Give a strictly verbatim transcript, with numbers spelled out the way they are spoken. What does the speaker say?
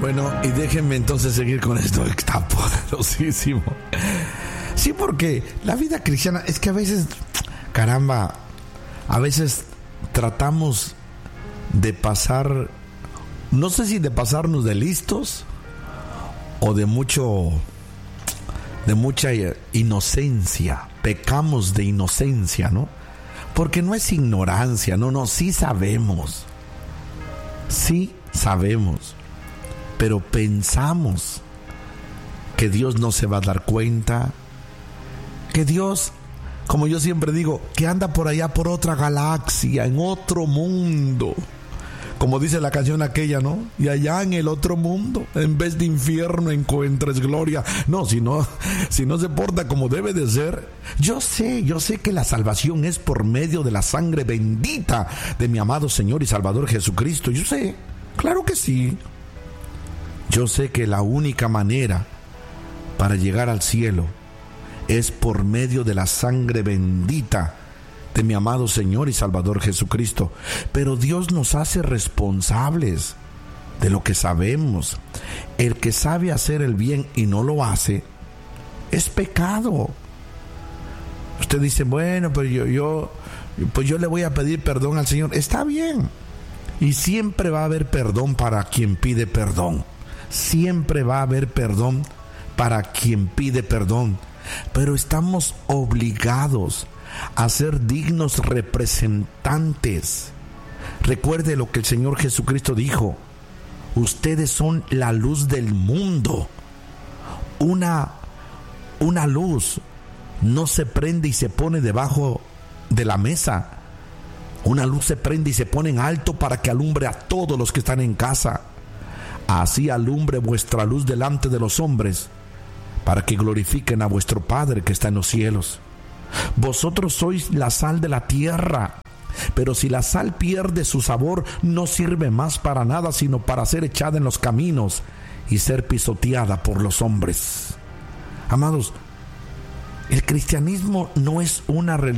Bueno, y déjenme entonces seguir con esto que está poderosísimo. Sí, porque la vida cristiana es que a veces, caramba, a veces tratamos de pasar, no sé si de pasarnos de listos o de mucho, de mucha inocencia. Pecamos de inocencia, ¿no? Porque no es ignorancia, no, no, sí sabemos. Sí sabemos. Pero pensamos que Dios no se va a dar cuenta, que Dios, como yo siempre digo, que anda por allá por otra galaxia, en otro mundo, como dice la canción aquella, ¿no? Y allá en el otro mundo, en vez de infierno encuentres gloria. No, si no, si no se porta como debe de ser. Yo sé, yo sé que la salvación es por medio de la sangre bendita de mi amado Señor y Salvador Jesucristo. Yo sé, claro que sí. Yo sé que la única manera para llegar al cielo es por medio de la sangre bendita de mi amado Señor y Salvador Jesucristo. Pero Dios nos hace responsables de lo que sabemos. El que sabe hacer el bien y no lo hace, es pecado. Usted dice, bueno, pues yo, yo, pues yo le voy a pedir perdón al Señor. Está bien. Y siempre va a haber perdón para quien pide perdón. Siempre va a haber perdón para quien pide perdón. Pero estamos obligados a ser dignos representantes. Recuerde lo que el Señor Jesucristo dijo: ustedes son la luz del mundo. Una, una luz no se prende y se pone debajo de la mesa. Una luz se prende y se pone en alto para que alumbre a todos los que están en casa. Así alumbre vuestra luz delante de los hombres, para que glorifiquen a vuestro Padre que está en los cielos. Vosotros sois la sal de la tierra, pero si la sal pierde su sabor, no sirve más para nada, sino para ser echada en los caminos y ser pisoteada por los hombres. Amados, el cristianismo no es una religión